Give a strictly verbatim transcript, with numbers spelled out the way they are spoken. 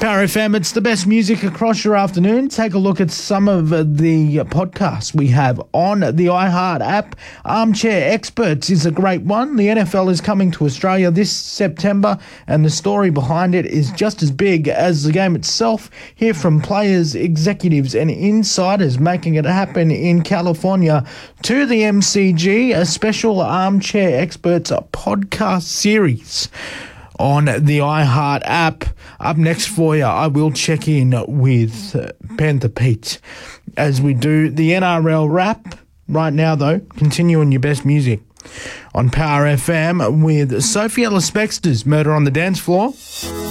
Power F M, it's the best music across your afternoon. Take a look at some of the podcasts we have on the iHeart app. Armchair Experts is a great one. The N F L is coming to Australia this September, and the story behind it is just as big as the game itself. Hear from players, executives, and insiders making it happen in California. To the M C G, a special Armchair Experts podcast series on the iHeart app. Up next for you, I will check in with Panther Pete as we do the N R L wrap. Right now, though, continuing your best music on Power F M with Sophie Ellis Bextor's Murder on the Dance Floor.